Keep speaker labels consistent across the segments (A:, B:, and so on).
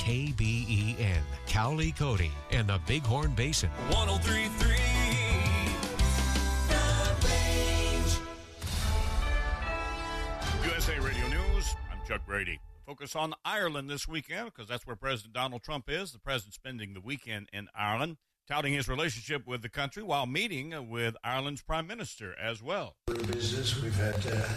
A: KBEN, Cowley Cody, and the Bighorn Basin.
B: 103.3 The Range. USA Radio News, I'm Chuck Brady. Focus on Ireland this weekend because that's where President Donald Trump is. The president spending the weekend in Ireland, touting his relationship with the country while meeting with Ireland's prime minister as well.
C: Business, we've had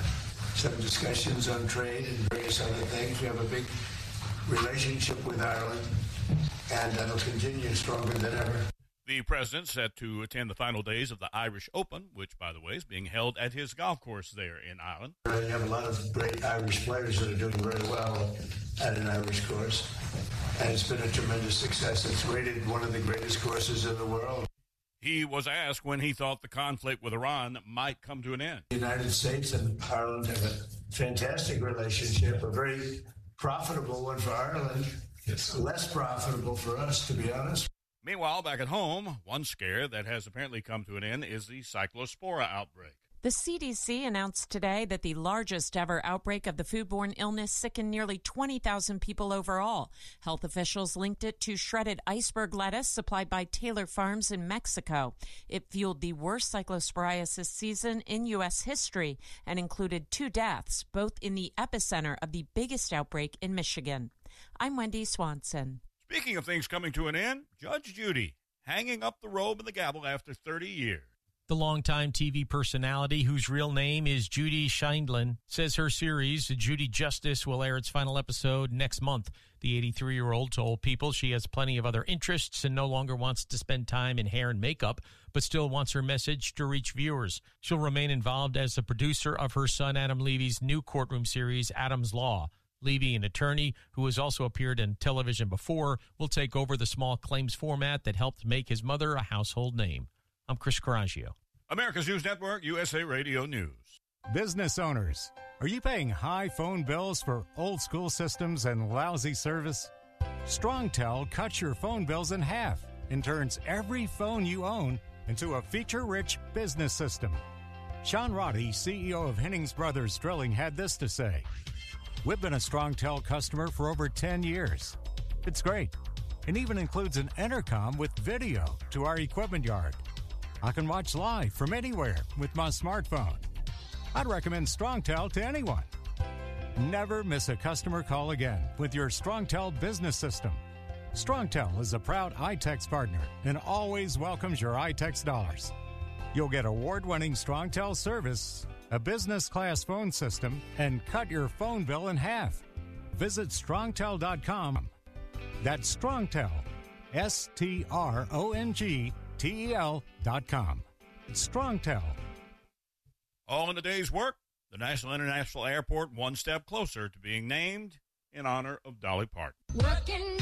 C: some discussions on trade and various other things. We have a big relationship with Ireland, and that'll continue stronger than ever.
B: The president set to attend the final days of the Irish Open, which, by the way, is being held at his golf course there in Ireland.
C: You have a lot of great Irish players that are doing very well at an Irish course, and it's been a tremendous success. It's rated one of the greatest courses in the world.
B: He was asked when he thought the conflict with Iran might come to an end.
C: The United States and Ireland have a fantastic relationship, a very profitable one for Ireland. It's less profitable for us, to be honest.
B: Meanwhile, back at home, one scare that has apparently come to an end is the Cyclospora outbreak.
D: The CDC announced today that the largest ever outbreak of the foodborne illness sickened nearly 20,000 people overall. Health officials linked it to shredded iceberg lettuce supplied by Taylor Farms in Mexico. It fueled the worst cyclosporiasis season in U.S. history and included 2 deaths, both in the epicenter of the biggest outbreak in Michigan. I'm Wendy Swanson.
B: Speaking of things coming to an end, Judge Judy hanging up the robe and the gavel after 30 years.
E: The longtime TV personality, whose real name is Judy Scheindlin, says her series, Judy Justice, will air its final episode next month. The 83-year-old told People she has plenty of other interests and no longer wants to spend time in hair and makeup, but still wants her message to reach viewers. She'll remain involved as the producer of her son Adam Levy's new courtroom series, Adam's Law. Levy, an attorney who has also appeared in television before, will take over the small claims format that helped make his mother a household name. I'm Chris Coraggio.
B: America's News Network, USA Radio News.
F: Business owners, are you paying high phone bills for old school systems and lousy service? StrongTel cuts your phone bills in half and turns every phone you own into a feature-rich business system. Sean Roddy, CEO of Hennings Brothers Drilling, had this to say. We've been a StrongTel customer for over 10 years. It's great. It even includes an intercom with video to our equipment yard. I can watch live from anywhere with my smartphone. I'd recommend StrongTel to anyone. Never miss a customer call again with your StrongTel business system. StrongTel is a proud iTex partner and always welcomes your iTex dollars. You'll get award-winning StrongTel service, a business-class phone system, and cut your phone bill in half. Visit StrongTel.com. That's StrongTel, StrongTel.com. StrongTel.
B: All in the day's work, the National International Airport one step closer to being named in honor of Dolly Parton.
G: Working